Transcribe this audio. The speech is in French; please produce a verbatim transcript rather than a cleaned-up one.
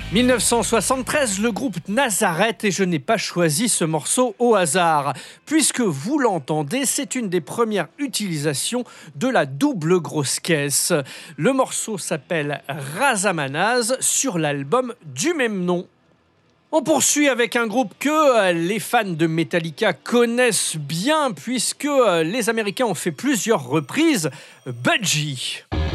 mille neuf cent soixante-treize, le groupe Nazareth, et je n'ai pas choisi ce morceau au hasard. Puisque vous l'entendez, c'est une des premières utilisations de la double grosse caisse. Le morceau s'appelle Razamanaz sur l'album du même nom. On poursuit avec un groupe que les fans de Metallica connaissent bien puisque les Américains ont fait plusieurs reprises, Budgie.